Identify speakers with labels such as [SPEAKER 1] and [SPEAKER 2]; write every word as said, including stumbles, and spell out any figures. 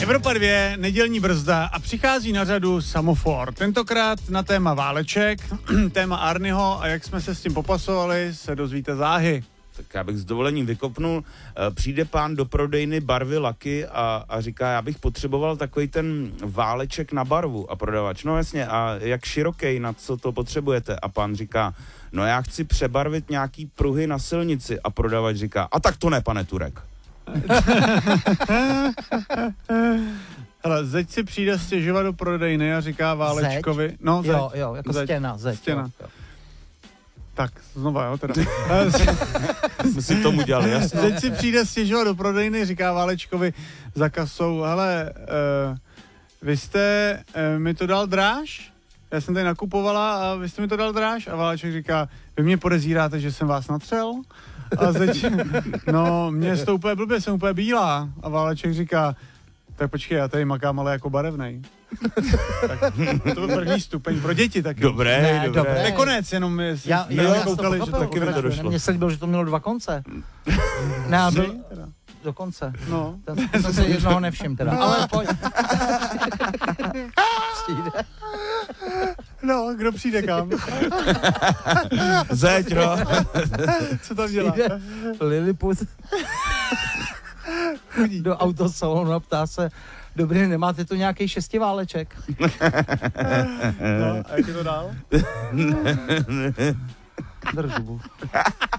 [SPEAKER 1] Evropa dvě, nedělní brzda a přichází na řadu Samofor. Tentokrát na téma váleček, téma Arnyho a jak jsme se s tím popasovali, se dozvíte záhy.
[SPEAKER 2] Tak já bych s dovolením vykopnul. Přijde pán do prodejny barvy Lucky a, a říká, já bych potřeboval takový ten váleček na barvu. A prodavač, no jasně, a jak široký, na co to potřebujete? A pán říká, no já chci přebarvit nějaký pruhy na silnici. A prodavač říká, a tak to ne, pane Turek.
[SPEAKER 1] Hele, zeď si přijde stěžovat do prodejny a říká válečkovi.
[SPEAKER 3] Zeď?
[SPEAKER 1] No, zeď.
[SPEAKER 3] Jo, jo, jako
[SPEAKER 1] zeď.
[SPEAKER 3] stěna, zeď.
[SPEAKER 1] Stěna.
[SPEAKER 3] Jo, jo.
[SPEAKER 1] Tak, znova, jo, teda.
[SPEAKER 2] Jsme si k tomu dělali, jasně.
[SPEAKER 1] Teď si přijde stěžovat do prodejny, říká válečkovi za kasou, hele, uh, vy jste uh, mi to dal dráž? Já jsem tady nakupovala a vy jste mi to dal dráž? A váleček říká, vy mě podezíráte, že jsem vás natřel? A zeď, no, mě je to úplně blbě, jsem úplně bílá. A váleček říká, tak počkej, já tady makám, ale jako barevnej. Tak, to byl první stupeň pro děti taky.
[SPEAKER 2] Dobré,
[SPEAKER 3] Ne,
[SPEAKER 2] dobré.
[SPEAKER 3] dobré.
[SPEAKER 1] Nekonec, jenom je,
[SPEAKER 3] Já,
[SPEAKER 1] jsme
[SPEAKER 3] jo, já
[SPEAKER 1] koukali,
[SPEAKER 3] to
[SPEAKER 1] že
[SPEAKER 3] pochopil,
[SPEAKER 1] taky mi to došlo.
[SPEAKER 3] Mně se líbilo, že to mělo dva konce. Ne, a byl
[SPEAKER 1] Teda.
[SPEAKER 3] dokonce.
[SPEAKER 1] No.
[SPEAKER 3] Ten jsem se jednoho nevšiml teda. Ale pojď. Přijde.
[SPEAKER 1] No, kdo přijde kam?
[SPEAKER 2] Zeď, no.
[SPEAKER 1] Co tam dělá?
[SPEAKER 3] Přijde Lilliput do autosalonu a ptá se, dobrý, nemáte tu nějaký šestiváleček?
[SPEAKER 1] No, a jak je to dál?
[SPEAKER 3] Držu.